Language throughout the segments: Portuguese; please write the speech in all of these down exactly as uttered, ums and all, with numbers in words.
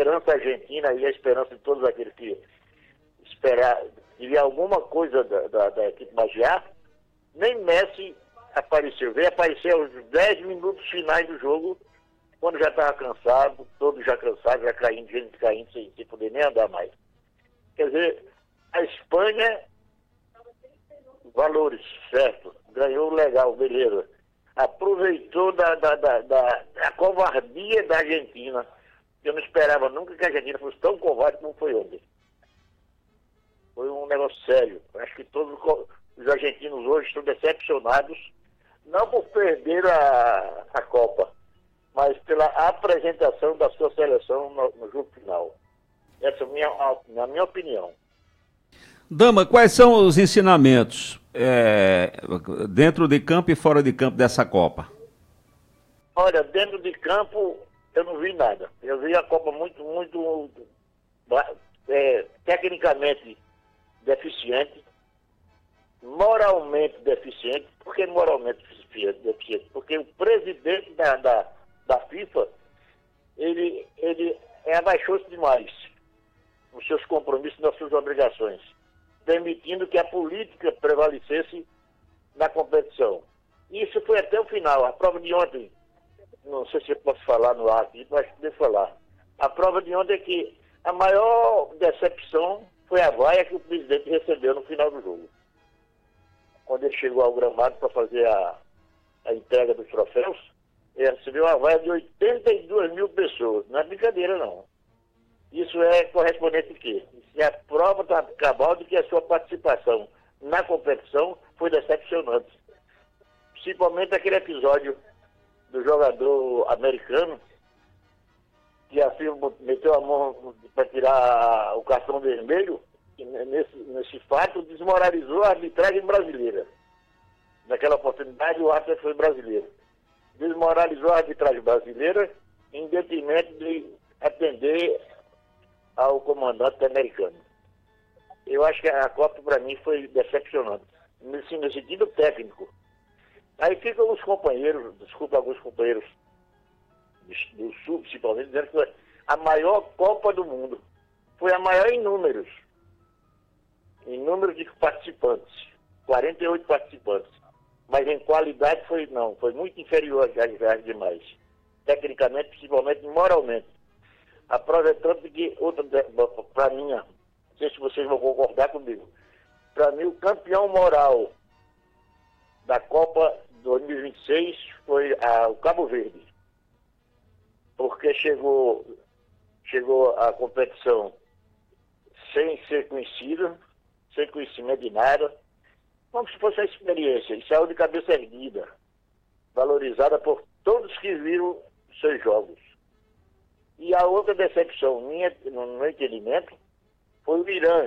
esperança argentina e a esperança de todos aqueles que esperar de alguma coisa da, da, da equipe Magiar, nem Messi apareceu. Veio aparecer aos dez minutos finais do jogo, quando já estava cansado, todos já cansados, já caindo, gente caindo, sem, sem poder nem andar mais. Quer dizer, a Espanha, valores, certo, ganhou legal, beleza. Aproveitou da, da, da, da, da covardia da Argentina. Eu não esperava nunca que a Argentina fosse tão covarde como foi ontem. Foi um negócio sério. Acho que todos os argentinos hoje estão decepcionados, não por perder a, a Copa, mas pela apresentação da sua seleção no, no jogo final. Essa é a minha, a, a minha opinião. Dama, quais são os ensinamentos é, dentro de campo e fora de campo dessa Copa? Olha, dentro de campo eu não vi nada. Eu vi a Copa muito, muito é, tecnicamente deficiente, moralmente deficiente. Por que moralmente deficiente? Porque o presidente da, da, da FIFA, ele, ele abaixou-se demais nos seus compromissos, nas suas obrigações, permitindo que a política prevalecesse na competição. Isso foi até o final. A prova de ontem, não sei se eu posso falar no ar aqui, mas devo falar. A prova de ontem é que a maior decepção foi a vaia que o presidente recebeu no final do jogo. Quando ele chegou ao gramado para fazer a, a entrega dos troféus, ele recebeu uma vaia de oitenta e duas mil pessoas. Não é brincadeira, não. Isso é correspondente a quê? Isso é a prova cabal de que a sua participação na competição foi decepcionante. Principalmente aquele episódio do jogador americano que a FIFA meteu a mão para tirar o cartão vermelho, e nesse, nesse fato desmoralizou a arbitragem brasileira. Naquela oportunidade o árbitro foi brasileiro. Desmoralizou a arbitragem brasileira em detrimento de atender ao comandante americano. Eu acho que a Copa para mim foi decepcionante, nesse, no sentido técnico. Aí ficam os companheiros, desculpa alguns companheiros do Sul, principalmente, dizendo que foi a maior Copa do mundo. Foi a maior em números. Em número de participantes. quarenta e oito participantes. Mas em qualidade foi não, foi muito inferior às demais. Tecnicamente, principalmente moralmente. A prova é tanto que, outra, para mim, não sei se vocês vão concordar comigo, para mim o campeão moral da Copa dois mil e vinte e seis foi a, o Cabo Verde. Porque chegou, chegou a competição sem ser conhecida, sem conhecimento de nada, como se fosse uma experiência, e saiu de cabeça erguida, valorizada por todos que viram seus jogos. E a outra decepção minha, no meu entendimento, foi o Irã,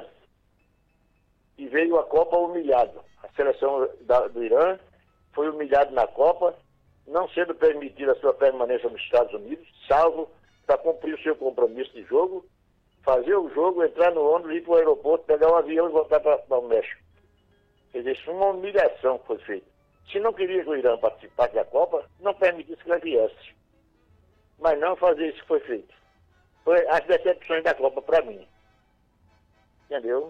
que veio a Copa humilhado. A seleção da, do Irã foi humilhado na Copa, não sendo permitida a sua permanência nos Estados Unidos, salvo para cumprir o seu compromisso de jogo, fazer o jogo, entrar no ônibus, ir para o aeroporto, pegar um avião e voltar para o México. Quer dizer, isso foi uma humilhação que foi feita. Se não queria que o Irã participasse da Copa, não permitisse que ela viesse. Mas não fazer isso que foi feito. Foi as decepções da Copa para mim. Entendeu?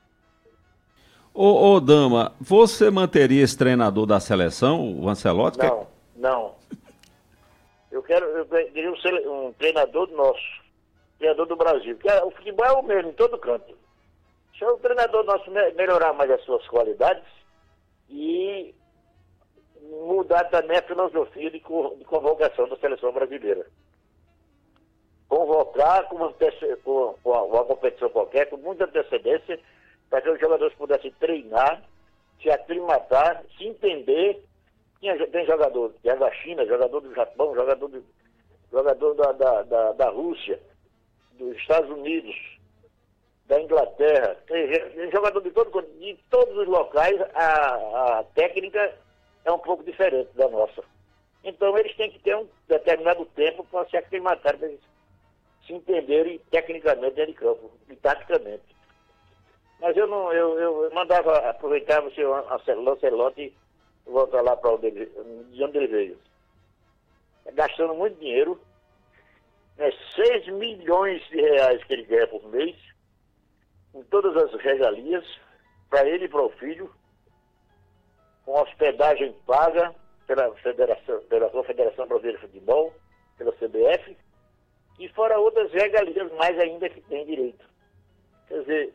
Ô, ô, Dama, você manteria esse treinador da seleção, o Ancelotti? Não, que... não. Eu quero, eu queria um, um treinador nosso, treinador do Brasil, porque o futebol é o mesmo em todo canto. Se o treinador nosso melhorar mais as suas qualidades e mudar também a filosofia de, co, de convocação da seleção brasileira. Convocar com uma, com uma competição qualquer, com muita antecedência, para que os jogadores pudessem treinar, se aclimatar, se entender. Tem jogador da China, jogador do Japão, jogador, do, jogador da, da, da, da Rússia, dos Estados Unidos, da Inglaterra, tem jogador de, todo, de todos os locais. A, a técnica é um pouco diferente da nossa. Então eles têm que ter um determinado tempo para se aclimatar, para eles se entenderem tecnicamente dentro de campo e taticamente. Mas eu não, eu, eu mandava, aproveitava o seu Lancelotti e voltar lá para onde ele, de onde ele veio. Gastando muito dinheiro, é seis milhões de reais que ele ganha por mês, com todas as regalias, para ele e para o filho, com hospedagem paga pela Federação, pela Confederação Brasileira de Futebol, pela C B F, e fora outras regalias mais ainda que tem direito. Quer dizer,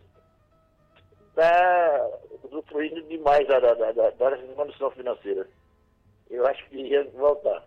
está usufruindo demais da, da, da, da, da condição financeira. Eu acho que ia voltar.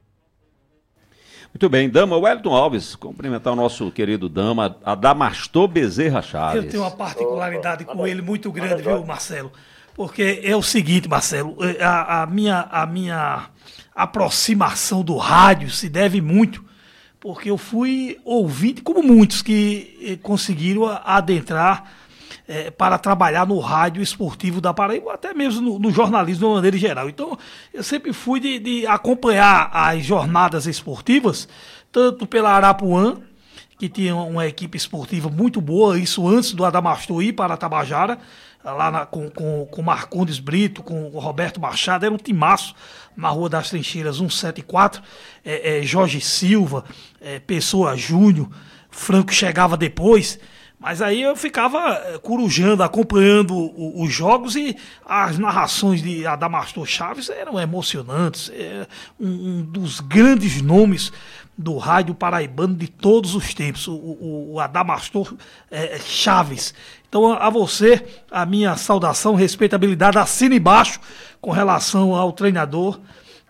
Muito bem, Dama, Wellington Alves, cumprimentar o nosso querido Dama, Adamastor Bezerra Chaves. Eu tenho uma particularidade Opa, com ele muito grande, viu, Marcelo? Porque é o seguinte, Marcelo, a, a, minha, a minha aproximação do rádio se deve muito, porque eu fui ouvinte, como muitos que conseguiram adentrar É, para trabalhar no rádio esportivo da Paraíba, até mesmo no, no jornalismo de uma maneira geral. Então, eu sempre fui de, de acompanhar as jornadas esportivas, tanto pela Arapuã, que tinha uma equipe esportiva muito boa, isso antes do Adamastor ir para a Tabajara, lá na, com, com, com Marcondes Brito, com o Roberto Machado, era um timaço na Rua das Trincheiras cento e setenta e quatro, é, é, Jorge Silva, é, Pessoa Júnior, Franco chegava depois. Mas aí eu ficava corujando, acompanhando o, os jogos, e as narrações de Adamastor Chaves eram emocionantes. É um, um dos grandes nomes do rádio paraibano de todos os tempos, o, o, o Adamastor é, Chaves. Então, a você, a minha saudação, respeitabilidade, assina embaixo com relação ao treinador.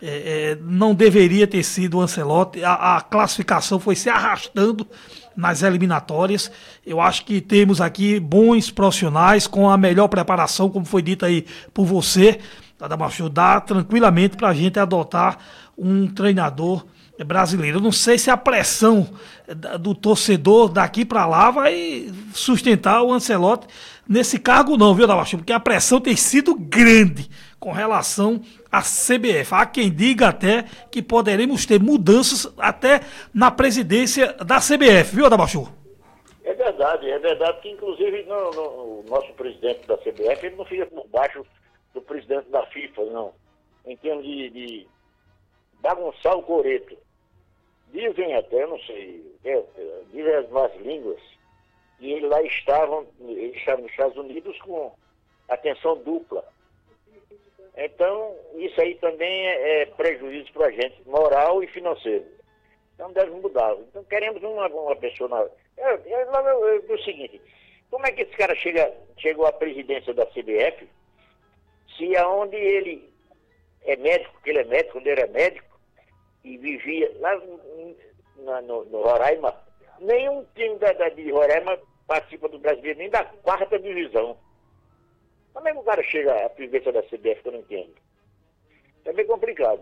É, é, não deveria ter sido o Ancelotti. A, a classificação foi se arrastando nas eliminatórias. Eu acho que temos aqui bons profissionais com a melhor preparação, como foi dito aí por você, Adamastor, dá tranquilamente para a gente adotar um treinador brasileiro. Eu não sei se a pressão do torcedor daqui para lá vai sustentar o Ancelotti nesse cargo não, viu, Adamastor? Porque a pressão tem sido grande com relação à C B F. Há quem diga até que poderemos ter mudanças até na presidência da C B F, viu, Adamastor? É verdade, é verdade que inclusive no, no, o nosso presidente da C B F, ele não fica por baixo do presidente da FIFA, não. Em termos de, de bagunçar o coreto. Dizem até, não sei, é, dizem as más línguas, que eles lá estavam, eles estavam nos Estados Unidos com atenção dupla. Então, isso aí também é, é prejuízo para a gente, moral e financeiro. Então, deve mudar. Então, queremos uma, uma pessoa... Na... É, é, é, é o seguinte, como é que esse cara chega, chegou à presidência da C B F, se aonde ele é médico, que ele é médico, quando ele é médico, e vivia lá no, no, no Roraima, nenhum time da, da, de Roraima participa do Brasileiro, nem da quarta divisão. Como é que o cara chega à presidência da C B F, que eu não entendo? É bem complicado.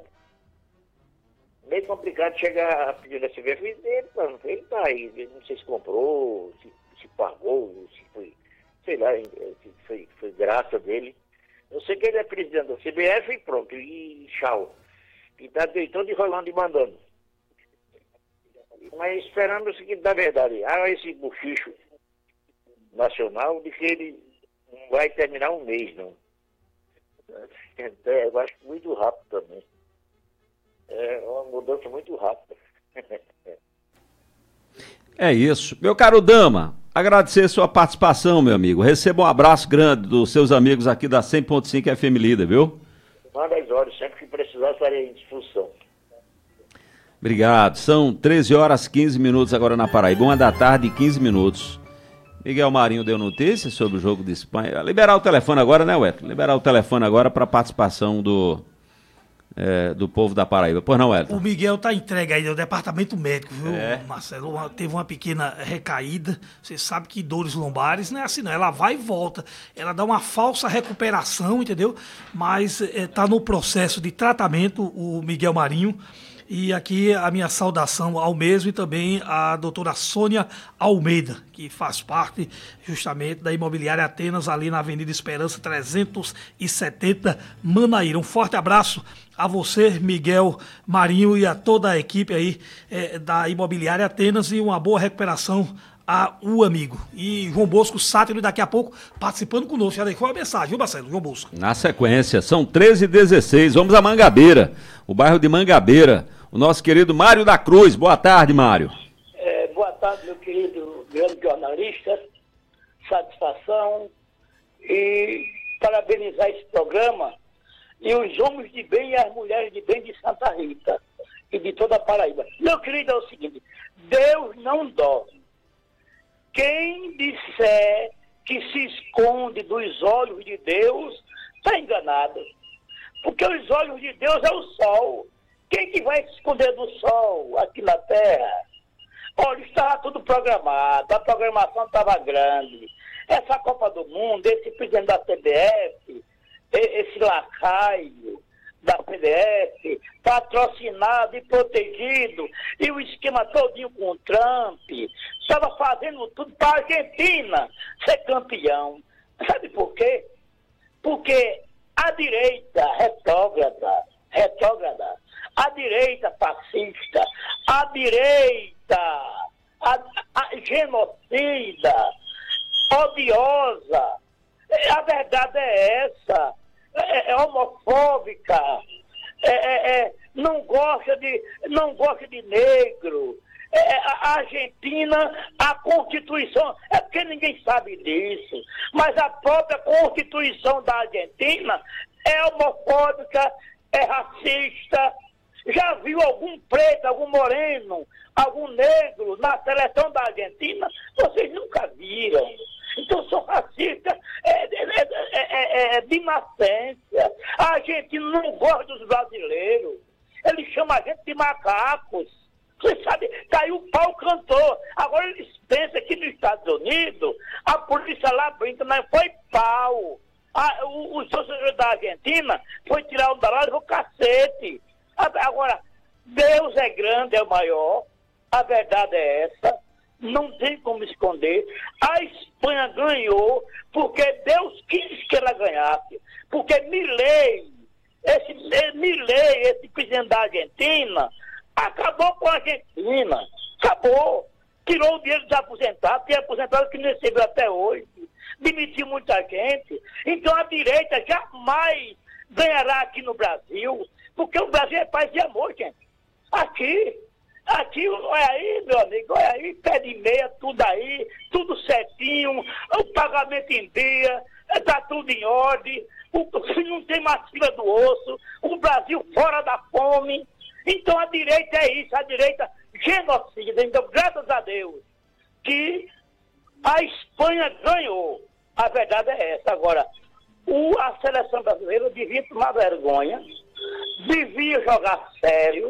Bem complicado chegar à presidência da C B F. Ele, ele tá aí, não sei se comprou, se, se pagou, se foi, sei lá, se foi, foi graça dele. Eu sei que ele é presidente da C B F e pronto, e tchau. E tá deitando e rolando e mandando. Mas esperamos que, na verdade, há esse buchicho nacional de que ele não vai terminar um mês, não. É, eu acho muito rápido também. É uma mudança muito rápida. É isso. Meu caro Dama, agradecer sua participação, meu amigo. Receba um abraço grande dos seus amigos aqui da cem ponto cinco F M Líder, viu? Manda as horas, sempre que precisar estarei em disposição. Obrigado. São treze horas e quinze minutos agora na Paraíba. Uma da tarde e quinze minutos. Miguel Marinho deu notícias sobre o jogo de Espanha. Liberar o telefone agora, né, Wellington? Liberar o telefone agora para a participação do, é, do povo da Paraíba. Pois não, Wellington? O Miguel tá entregue aí no departamento médico, viu, é. Marcelo? Uma, teve uma pequena recaída. Você sabe que dores lombares não é assim, não. Ela vai e volta. Ela dá uma falsa recuperação, entendeu? Mas é, tá no processo de tratamento o Miguel Marinho. E aqui a minha saudação ao mesmo e também à doutora Sônia Almeida, que faz parte justamente da Imobiliária Atenas, ali na Avenida Esperança trezentos e setenta, Manaíra. Um forte abraço a você, Miguel Marinho, e a toda a equipe aí é, da Imobiliária Atenas, e uma boa recuperação a o amigo. E João Bosco Sátiro daqui a pouco participando conosco. Já deixou a mensagem, viu, Marcelo? João Bosco. Na sequência, são treze e dezesseis, vamos a Mangabeira, o bairro de Mangabeira. O nosso querido Mário da Cruz. Boa tarde, Mário. tarde, meu querido grande jornalista. Satisfação e parabenizar esse programa e os homens de bem e as mulheres de bem de Santa Rita e de toda a Paraíba. Meu querido, é o seguinte, Deus não dorme. Quem disser que se esconde dos olhos de Deus, está enganado. Porque os olhos de Deus é o sol. Quem que vai se esconder do sol aqui na Terra? Olha, estava tudo programado, a programação estava grande. Essa Copa do Mundo, esse presidente da C B F, esse lacaio da C B F, patrocinado e protegido, e o esquema todinho com o Trump, estava fazendo tudo para a Argentina ser campeão. Sabe por quê? Porque a direita retrógrada, retrógrada, a direita fascista, a direita a, a genocida, odiosa, a verdade é essa, é, é homofóbica, é, é, é, não gosta de, não gosta de negro. É, a Argentina, a Constituição, é porque ninguém sabe disso, mas a própria Constituição da Argentina é homofóbica, é racista. Já viu algum preto, algum moreno, algum negro na seleção da Argentina? Vocês nunca viram. Então são racistas é, é, é, é, é, de nascença. A Argentina não gosta dos brasileiros. Eles chamam a gente de macacos. Você sabe, caiu o pau cantor. Agora eles pensam que nos Estados Unidos a polícia lá brinca, mas foi pau. A, o, os socialistas da Argentina foi tirar um da o cacete. Agora, Deus é grande, é o maior, a verdade é essa, não tem como esconder. A Espanha ganhou porque Deus quis que ela ganhasse, porque Milei, esse Milei, esse presidente da Argentina, acabou com a Argentina, acabou, tirou o dinheiro dos aposentados, tem aposentados que não recebeu até hoje, demitiu muita gente. Então a direita jamais ganhará aqui no Brasil, porque o Brasil é paz e amor, gente. Aqui, aqui, olha aí, meu amigo, olha aí, pé de meia, tudo aí, tudo certinho, o pagamento em dia, está tudo em ordem, o, não tem mais fila do osso, o Brasil fora da fome. Então a direita é isso, a direita genocida. Então, graças a Deus, que a Espanha ganhou. A verdade é essa. Agora, o, a seleção brasileira devia tomar vergonha, devia jogar sério,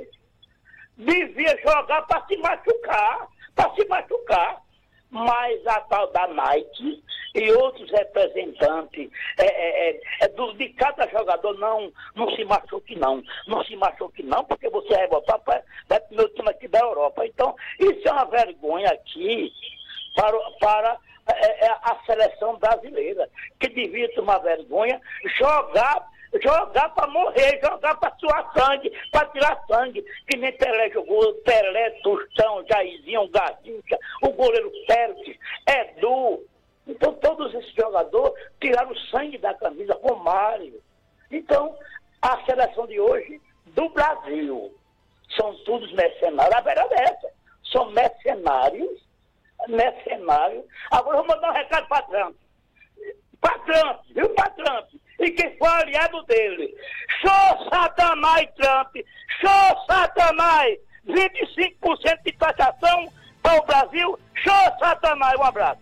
devia jogar para se machucar, para se machucar. Mas a tal da Nike e outros representantes é, é, é, é do, de cada jogador, não, não se machuque não, não se machuque não, porque você vai voltar para o meu time aqui da Europa. Então, isso é uma vergonha aqui para, para é, é, a seleção brasileira, que devia tomar vergonha, jogar, jogar para morrer, jogar para suar sangue, para tirar sangue, que nem Pelé jogou, Pelé, Tostão, Jairzinho, Garrincha, o goleiro Pérez, Edu. Então todos esses jogadores tiraram o sangue da camisa, Romário. Então, a seleção de hoje, do Brasil, são todos mercenários. A verdade é essa, são mercenários, mercenários. Agora eu vou mandar um recado para Trump. Para Trump, viu, para Trump? E quem for aliado dele. Show Satanás, Trump! Show Satanás! vinte e cinco por cento de taxação para o Brasil. Show Satanás! Um abraço.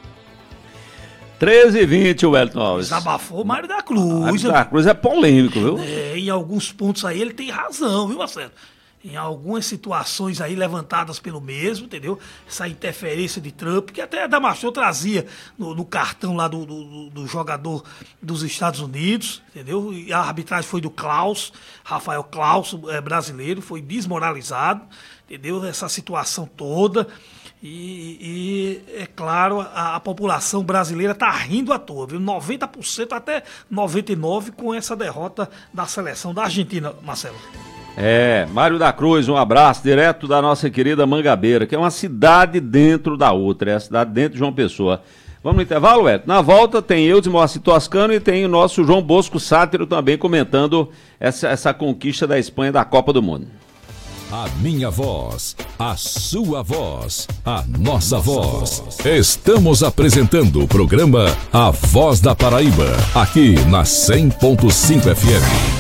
treze e vinte, o Wellington Alves. Desabafou o Mário da Cruz. Mário da Cruz é polêmico, viu? É, em alguns pontos aí ele tem razão, viu, Marcelo? Em algumas situações aí levantadas pelo mesmo, entendeu? Essa interferência de Trump, que até a Damastor trazia no, no cartão lá do, do, do jogador dos Estados Unidos, entendeu? E a arbitragem foi do Klaus, Rafael Klaus, é, brasileiro, foi desmoralizado, entendeu? Essa situação toda. E, e é claro, a, a população brasileira está rindo à toa, viu? noventa por cento até noventa e nove por cento com essa derrota da seleção da Argentina, Marcelo. É, Mário da Cruz, um abraço direto da nossa querida Mangabeira, que é uma cidade dentro da outra, é a cidade dentro de João Pessoa. Vamos no intervalo, Eto? Na volta tem eu de Moacir Toscano e tem o nosso João Bosco Sátiro também comentando essa, essa conquista da Espanha da Copa do Mundo. A minha voz, a sua voz, a nossa voz. Estamos apresentando o programa A Voz da Paraíba, aqui na cem ponto cinco F M.